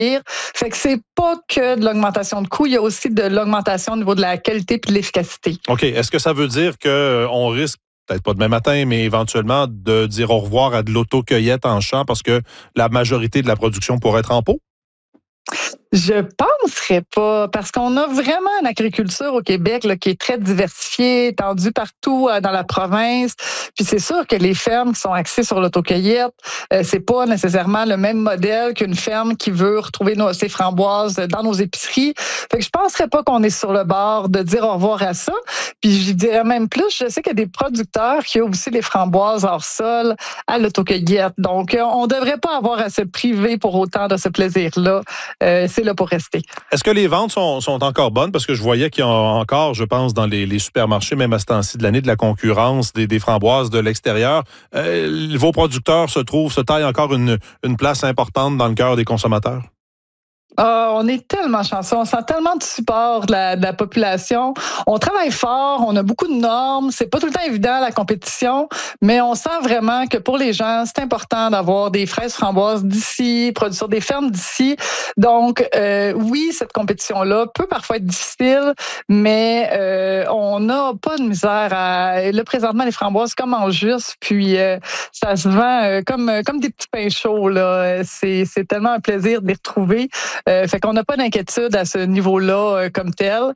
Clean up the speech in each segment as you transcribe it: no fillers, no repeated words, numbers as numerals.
Fait que c'est pas que de l'augmentation de coûts, il y a aussi de l'augmentation au niveau de la qualité puis de l'efficacité. OK. Est-ce que ça veut dire qu'on risque, peut-être pas demain matin, mais éventuellement de dire au revoir à de l'autocueillette en champ parce que la majorité de la production pourrait être en pot? Je penserais pas, parce qu'on a vraiment une agriculture au Québec là, qui est très diversifiée, étendue partout dans la province. Puis c'est sûr que les fermes qui sont axées sur l'autocueillette, c'est pas nécessairement le même modèle qu'une ferme qui veut retrouver ses framboises dans nos épiceries. Fait que je penserais pas qu'on est sur le bord de dire au revoir à ça. Puis je dirais même plus, je sais qu'il y a des producteurs qui ont aussi des framboises hors sol à l'autocueillette. Donc on devrait pas avoir à se priver pour autant de ce plaisir-là. C'est là pour rester. Est-ce que les ventes sont encore bonnes? Parce que je voyais qu'il y a encore, je pense, dans les supermarchés, même à ce temps-ci de l'année, de la concurrence des framboises de l'extérieur. Vos producteurs se taillent encore une place importante dans le cœur des consommateurs? On est tellement chanceux. On sent tellement de support de la population. On travaille fort, on a beaucoup de normes. C'est pas tout le temps évident, la compétition, mais on sent vraiment que pour les gens, c'est important d'avoir des fraises framboises d'ici, produites sur des fermes d'ici. Donc, oui, cette compétition-là peut parfois être difficile, mais on n'a pas de misère là, présentement, les framboises comme en juste, puis ça se vend comme des petits pains chauds, là. C'est tellement un plaisir de les retrouver. Fait qu'on n'a pas d'inquiétude à ce niveau-là comme tel,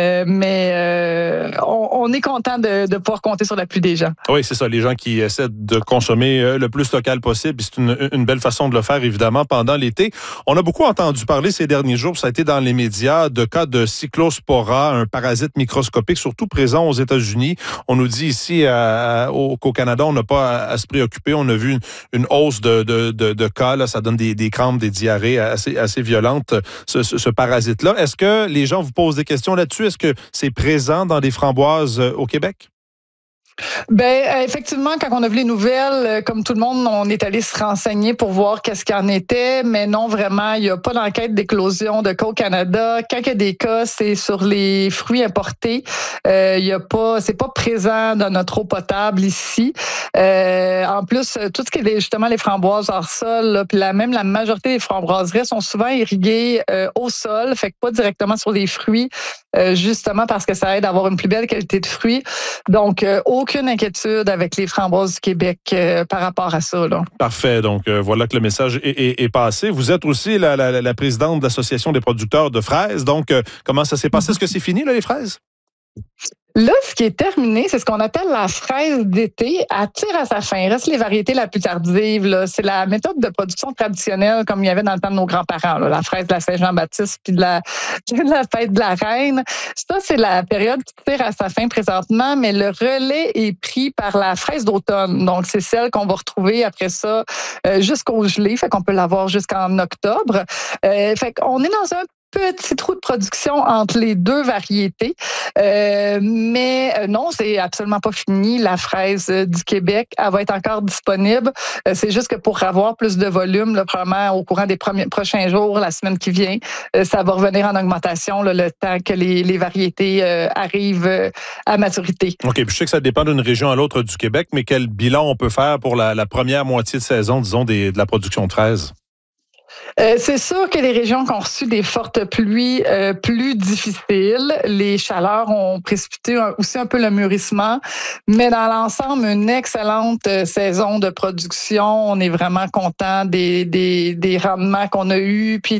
mais on est content de pouvoir compter sur l'appui des gens. Oui, c'est ça, les gens qui essaient de consommer le plus local possible. C'est une belle façon de le faire, évidemment, pendant l'été. On a beaucoup entendu parler ces derniers jours, ça a été dans les médias, de cas de cyclospora, un parasite microscopique, surtout présent aux États-Unis. On nous dit ici qu'au Canada, on n'a pas à se préoccuper. On a vu une hausse de cas, là, ça donne des crampes, des diarrhées assez violentes. Ce parasite-là. Est-ce que les gens vous posent des questions là-dessus? Est-ce que c'est présent dans des framboises au Québec? Ben effectivement, quand on a vu les nouvelles, comme tout le monde, on est allé se renseigner pour voir qu'est-ce qu'il en était, mais non, vraiment, il n'y a pas d'enquête d'éclosion de cas au Canada. Quand il y a des cas, c'est sur les fruits importés. C'est pas présent dans notre eau potable ici. En plus, tout ce qui est justement les framboises hors sol, là, puis même la majorité des framboiseries sont souvent irriguées au sol, fait que pas directement sur les fruits, justement parce que ça aide à avoir une plus belle qualité de fruits. Donc, aucune inquiétude avec les framboises du Québec par rapport à ça, là. Parfait. Donc, voilà que le message est passé. Vous êtes aussi la présidente de l'Association des producteurs de fraises. Donc, comment ça s'est passé? Est-ce que c'est fini, là, les fraises? Là, ce qui est terminé, c'est ce qu'on appelle la fraise d'été. Elle tire à sa fin. Il reste les variétés la plus tardive, là. C'est la méthode de production traditionnelle comme il y avait dans le temps de nos grands-parents, là. La fraise de la Saint-Jean-Baptiste puis de la fête de la Reine. Ça, c'est la période qui tire à sa fin présentement, mais le relais est pris par la fraise d'automne. Donc, c'est celle qu'on va retrouver après ça jusqu'au gelé. Fait qu'on peut l'avoir jusqu'en octobre. Fait qu'on est dans un petit trou de production entre les deux variétés. Mais non, c'est absolument pas fini. La fraise du Québec, elle va être encore disponible. C'est juste que pour avoir plus de volume, là, probablement au courant des prochains jours, la semaine qui vient, ça va revenir en augmentation là, le temps que les variétés arrivent à maturité. OK. Puis je sais que ça dépend d'une région à l'autre du Québec, mais quel bilan on peut faire pour la première moitié de saison, disons, de la production de fraises? C'est sûr que les régions qui ont reçu des fortes pluies plus difficiles, les chaleurs ont précipité aussi un peu le mûrissement, mais dans l'ensemble, une excellente saison de production. On est vraiment content des rendements qu'on a eus, puis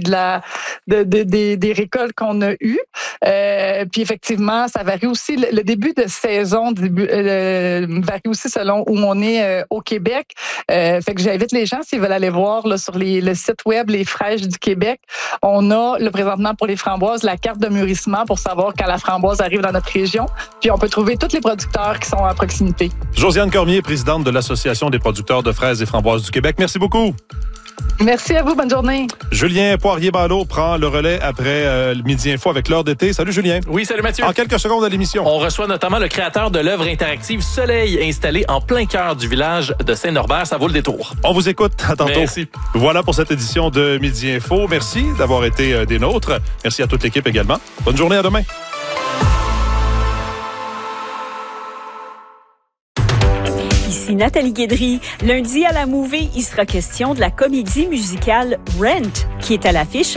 des récoltes qu'on a eues. Puis effectivement, ça varie aussi. Le début de saison varie aussi selon où on est au Québec. Fait que j'invite les gens, s'ils veulent aller voir là, sur le site web Les Fraîches du Québec, on a le présentement pour les framboises la carte de mûrissement pour savoir quand la framboise arrive dans notre région. Puis on peut trouver tous les producteurs qui sont à proximité. Josiane Cormier, présidente de l'Association des producteurs de fraises et framboises du Québec. Merci beaucoup. Merci à vous. Bonne journée. Julien Poirier-Ballot prend le relais après le Midi Info avec l'heure d'été. Salut Julien. Oui, salut Mathieu. En quelques secondes à l'émission. On reçoit notamment le créateur de l'œuvre interactive Soleil, installé en plein cœur du village de Saint-Norbert. Ça vaut le détour. On vous écoute. À tantôt. Merci. Voilà pour cette édition de Midi Info. Merci d'avoir été des nôtres. Merci à toute l'équipe également. Bonne journée, à demain. Ici Ici Nathalie Guédry. Lundi à la Mouvée, il sera question de la comédie musicale Rent, qui est à l'affiche